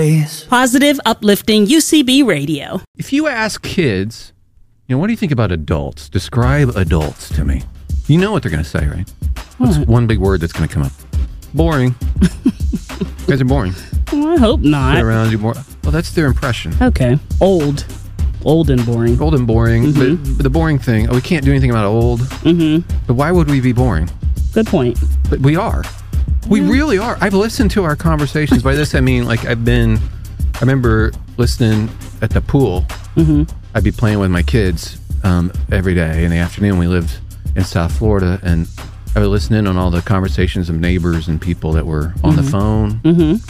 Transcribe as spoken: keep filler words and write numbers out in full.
Positive, uplifting U C B radio. If you ask kids, you know, what do you think about adults? Describe adults to me. You know what they're going to say, right? What's What? one big word that's going to come up? Boring. You guys are boring. Well, I hope not. Sit around, do more. Well, that's their impression. Okay. Old. Old and boring. Old and boring. Mhm. But, but the boring thing, oh, we can't do anything about old. Mm-hmm. But why would we be boring? Good point. But we are. We really are. I've listened to our conversations. By this, I mean, like, I've been, I remember listening at the pool. Mm-hmm. I'd be playing with my kids um, every day in the afternoon. We lived in South Florida, and I would listen in on all the conversations of neighbors and people that were on Mm-hmm. the phone. Mm-hmm.